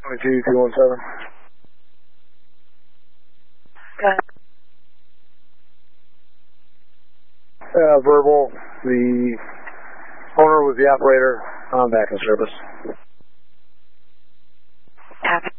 22217. Got it. Verbal, the owner was the operator. I'm back in service. Copy.